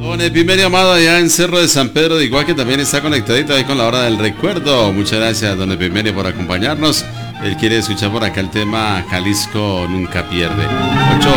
Don Epimenio Amado allá en Cerro de San Pedro de Iguá, que también está conectadito ahí con la hora del recuerdo. Muchas gracias, don Epimenio, por acompañarnos. Él quiere escuchar por acá el tema Jalisco Nunca Pierde.